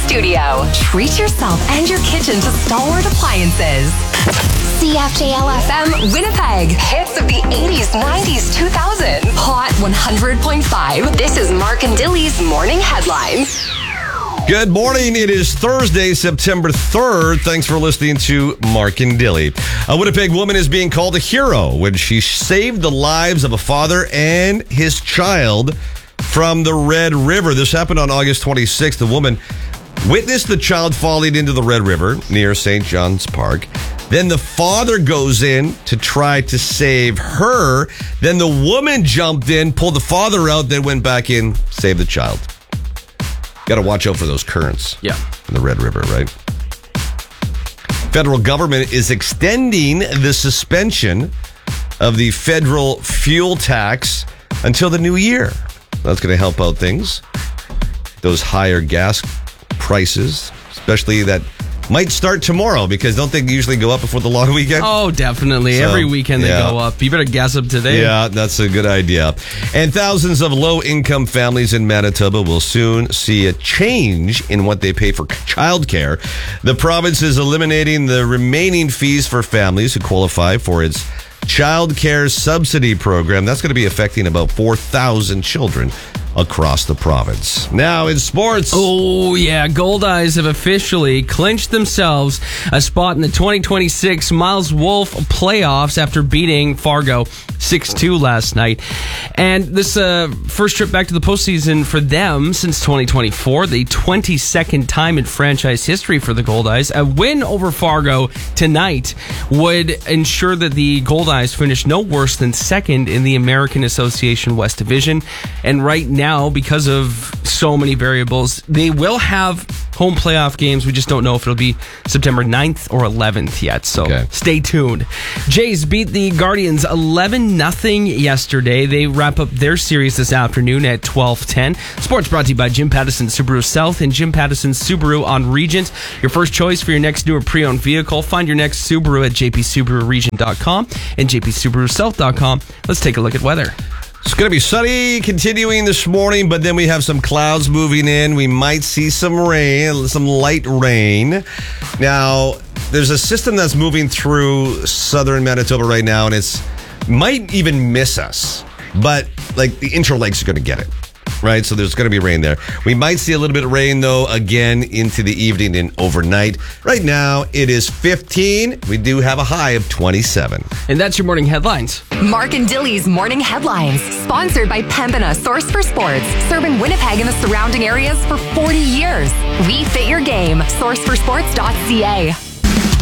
studio. Treat yourself and your kitchen to Stalwart Appliances. CFJL-FM Winnipeg. Hits of the 80s, 90s, 2000. Hot 100.5. This is Mark and Dilly's Morning Headlines. Good morning. It is Thursday, September 3rd. Thanks for listening to Mark and Dilly. A Winnipeg woman is being called a hero when she saved the lives of a father and his child from the Red River. This happened on August 26th. The woman witnessed the child falling into the Red River near St. John's Park. Then the father goes in to try to save her. Then the woman jumped in, pulled the father out, then went back in, saved the child. Got to watch out for those currents. Yeah. In the Red River, right? Federal government is extending the suspension of the federal fuel tax until the new year. That's going to help out things. Those higher gas prices, especially that might start tomorrow, because don't they usually go up before the long weekend? Oh, definitely. So, every weekend they go up. You better gas up today. Yeah, that's a good idea. And thousands of low-income families in Manitoba will soon see a change in what they pay for childcare. The province is eliminating the remaining fees for families who qualify for its child care subsidy program. That's going to be affecting about 4,000 children across the province. Now in sports. Oh, yeah. Goldeyes have officially clinched themselves a spot in the 2026 Miles Wolf playoffs after beating Fargo 6-2 last night. And this first trip back to the postseason for them since 2024, the 22nd time in franchise history for the Goldeyes. A win over Fargo tonight would ensure that the Goldeyes finish no worse than second in the American Association West Division. And right now, because of so many variables, they will have home playoff games. We just don't know if it'll be September 9th or 11th yet, so Stay tuned. Jays beat the Guardians 11-0 yesterday. They wrap up their series this afternoon at 12:10. Sports brought to you by Jim Pattison Subaru South and Jim Pattison Subaru on Regent. Your first choice for your next new or pre-owned vehicle. Find your next Subaru at jpsubaruregent.com and jpsubarusouth.com. Let's take a look at weather. It's going to be sunny continuing this morning, but then we have some clouds moving in. We might see some rain, some light rain. Now, there's a system that's moving through southern Manitoba right now, and it's might even miss us. But, like, the Interlakes are going to get it, right? So there's going to be rain there. We might see a little bit of rain, though, again into the evening and overnight. Right now, it is 15. We do have a high of 27. And that's your morning headlines. Mark and Dilly's Morning Headlines, sponsored by Pembina Source for Sports, serving Winnipeg and the surrounding areas for 40 years. We fit your game. Sourceforsports.ca.